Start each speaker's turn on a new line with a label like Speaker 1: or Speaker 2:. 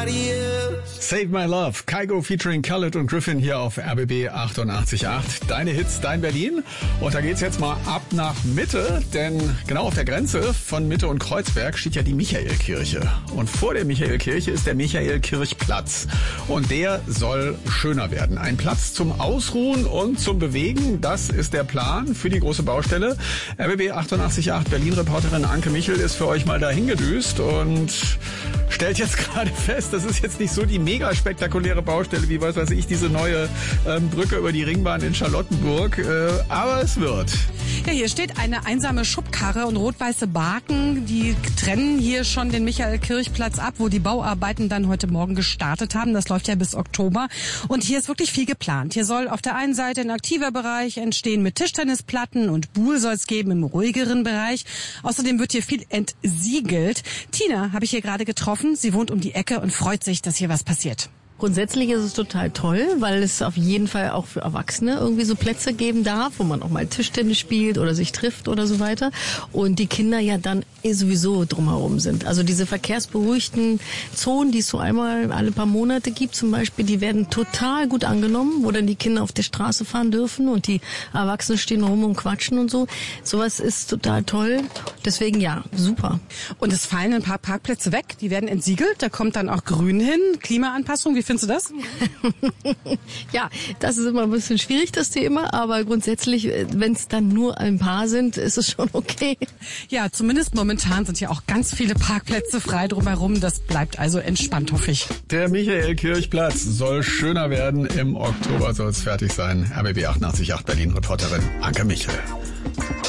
Speaker 1: nobody else.
Speaker 2: Save My Love, Kygo featuring Khaled und Griffin hier auf RBB 88.8. Deine Hits, dein Berlin. Und da geht's jetzt mal ab nach Mitte, denn genau auf der Grenze von Mitte und Kreuzberg steht ja die Michaelkirche. Und vor der Michaelkirche ist der Michaelkirchplatz. Und der soll schöner werden. Ein Platz zum Ausruhen und zum Bewegen, das ist der Plan für die große Baustelle. RBB 88.8 Berlin-Reporterin Anke Michel ist für euch mal dahin gedüst und stellt jetzt gerade fest, das ist jetzt nicht so die mega spektakuläre Baustelle wie, was weiß ich, diese neue Brücke über die Ringbahn in Charlottenburg, aber es wird.
Speaker 3: Ja, hier steht eine einsame Schubkarre und rot-weiße Baken, die trennen hier schon den Michaelkirchplatz ab, wo die Bauarbeiten dann heute Morgen gestartet haben. Das läuft ja bis Oktober und hier ist wirklich viel geplant. Hier soll auf der einen Seite ein aktiver Bereich entstehen mit Tischtennisplatten und Pool soll es geben im ruhigeren Bereich. Außerdem wird hier viel entsiegelt. Tina habe ich hier gerade getroffen. Sie wohnt um die Ecke und freut sich, dass hier was passiert.
Speaker 4: Grundsätzlich ist es total toll, weil es auf jeden Fall auch für Erwachsene irgendwie so Plätze geben darf, wo man auch mal Tischtennis spielt oder sich trifft oder so weiter. Und die Kinder ja dann sowieso drumherum sind. Also diese verkehrsberuhigten Zonen, die es so einmal alle paar Monate gibt zum Beispiel, die werden total gut angenommen, wo dann die Kinder auf der Straße fahren dürfen und die Erwachsenen stehen rum und quatschen und so. Sowas ist total toll. Deswegen ja, super.
Speaker 3: Und es fallen ein paar Parkplätze weg, die werden entsiegelt, da kommt dann auch Grün hin, Klimaanpassung, wie findest du das?
Speaker 4: Ja, das ist immer ein bisschen schwierig, das Thema, aber grundsätzlich, wenn es dann nur ein paar sind, ist es schon okay.
Speaker 3: Ja, zumindest momentan sind ja auch ganz viele Parkplätze frei drumherum, das bleibt also entspannt, hoffe ich.
Speaker 2: Der Michaelkirchplatz soll schöner werden, im Oktober soll es fertig sein. RBB 88.8 Berlin-Reporterin Anke Michel.